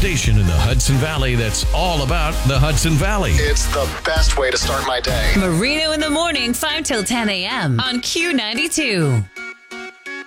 station in the Hudson Valley that's all about the Hudson Valley. It's the best way to start my day. Marino in the morning, 5 till 10 a.m. on Q92.